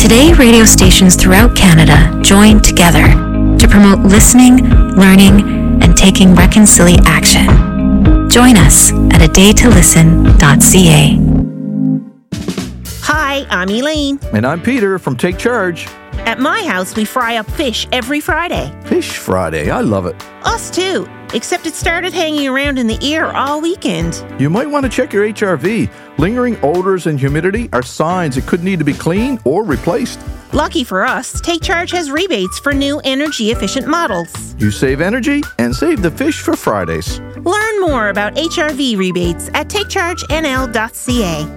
Today, radio stations throughout Canada join together to promote listening, learning, and taking reconcilia action. Join us at adaytolisten.ca. Hi, I'm Elaine. And I'm Peter from Take Charge. At my house, we fry up fish every Friday. Fish Friday, I love it. Us too, except it started hanging around in the ear all weekend. You might want to check your HRV. Lingering odors and humidity are signs it could need to be cleaned or replaced. Lucky for us, Take Charge has rebates for new energy-efficient models. You save energy and save the fish for Fridays. Learn more about HRV rebates at takechargenl.ca.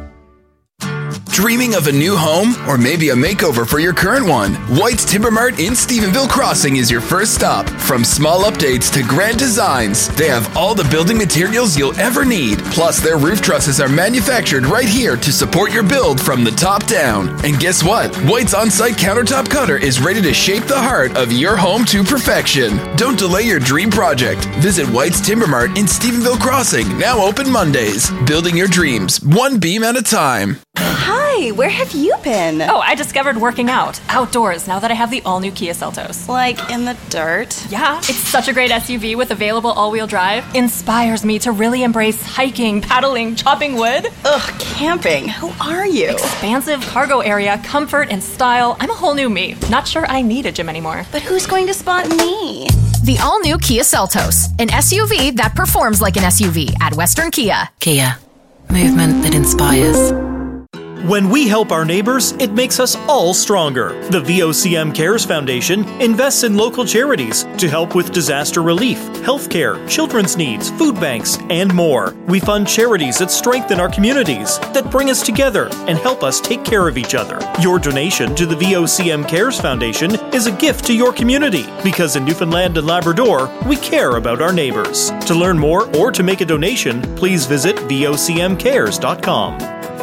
Dreaming of a new home or maybe a makeover for your current one? White's Timber Mart in Stephenville Crossing is your first stop. From small updates to grand designs, they have all the building materials you'll ever need. Plus, their roof trusses are manufactured right here to support your build from the top down. And guess what? White's on-site countertop cutter is ready to shape the heart of your home to perfection. Don't delay your dream project. Visit White's Timber Mart in Stephenville Crossing, now open Mondays. Building your dreams, one beam at a time. Hi, where have you been? Oh, I discovered working out outdoors now that I have the all-new Kia Seltos. Like in the dirt? Yeah, it's such a great SUV with available all-wheel drive. Inspires me to really embrace hiking, paddling, chopping wood. Ugh, camping. Who are you? Expansive cargo area, comfort and style. I'm a whole new me. Not sure I need a gym anymore. But who's going to spot me? The all-new Kia Seltos, an SUV that performs like an SUV at Western Kia. Kia, movement that inspires. When we help our neighbors, it makes us all stronger. The VOCM Cares Foundation invests in local charities to help with disaster relief, healthcare, children's needs, food banks, and more. We fund charities that strengthen our communities, that bring us together and help us take care of each other. Your donation to the VOCM Cares Foundation is a gift to your community, because in Newfoundland and Labrador, we care about our neighbors. To learn more or to make a donation, please visit vocmcares.com.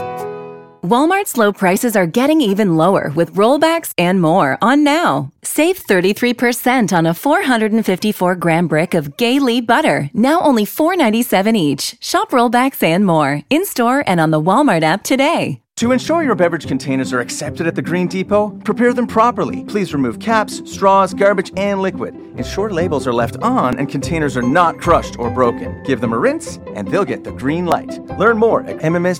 Walmart's low prices are getting even lower with rollbacks and more on now. Save 33% on a 454-gram brick of Gay-Lee butter, now only $4.97 each. Shop rollbacks and more, in-store and on the Walmart app today. To ensure your beverage containers are accepted at the Green Depot, prepare them properly. Please remove caps, straws, garbage, and liquid. Ensure labels are left on and containers are not crushed or broken. Give them a rinse, and they'll get the green light. Learn more at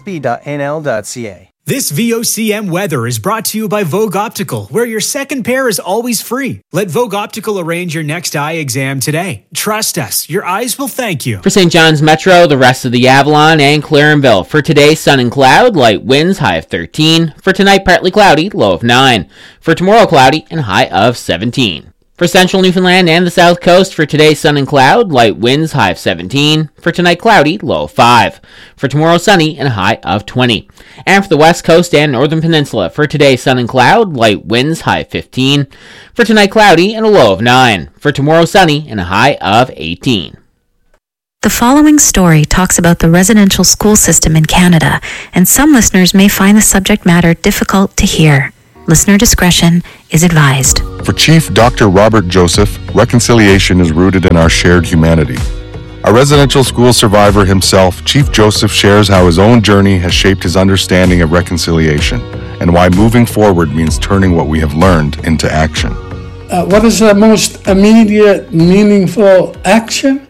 mmsb.nl.ca. This VOCM weather is brought to you by Vogue Optical, where your second pair is always free. Let Vogue Optical arrange your next eye exam today. Trust us, your eyes will thank you. For St. John's Metro, the rest of the Avalon, and Clarenville. For today, sun and cloud, light winds, high of 13. For tonight, partly cloudy, low of 9. For tomorrow, cloudy and high of 17. For central Newfoundland and the south coast, for today, sun and cloud, light winds, high of 17. For tonight, cloudy, low of 5. For tomorrow, sunny and high of 20. And for the west coast and northern peninsula, for today, sun and cloud, light winds, high of 15. For tonight, cloudy and a low of 9. For tomorrow, sunny and a high of 18. The following story talks about the residential school system in Canada, and some listeners may find the subject matter difficult to hear. Listener discretion is advised. For Chief Dr. Robert Joseph, reconciliation is rooted in our shared humanity. A residential school survivor himself, Chief Joseph shares how his own journey has shaped his understanding of reconciliation and why moving forward means turning what we have learned into action. What is the most immediate, meaningful action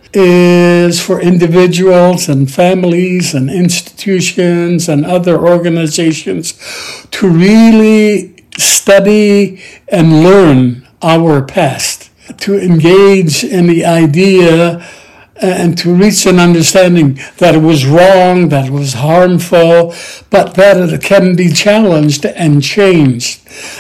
is for individuals and families and institutions and other organizations to really study and learn our past, to engage in the idea and to reach an understanding that it was wrong, that it was harmful, but that it can be challenged and changed.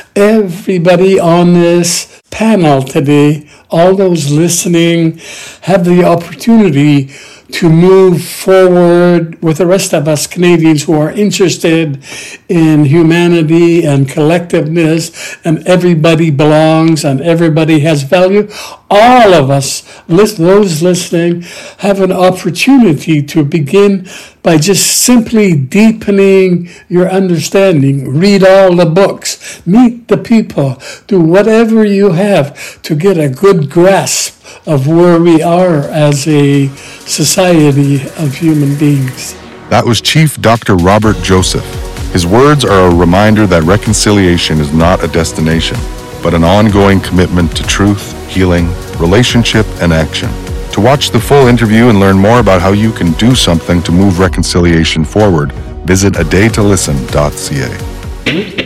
Everybody on this panel today, all those listening, have the opportunity to move forward with the rest of us Canadians who are interested in humanity and collectiveness, and everybody belongs and everybody has value. All of us, those listening, have an opportunity to begin by just simply deepening your understanding. Read all the books, meet the people, do whatever you have to get a good grasp of where we are as a society of human beings. That was Chief Dr. Robert Joseph. His words are a reminder that reconciliation is not a destination, but an ongoing commitment to truth, healing, relationship, and action. To watch the full interview and learn more about how you can do something to move reconciliation forward, visit adaytolisten.ca.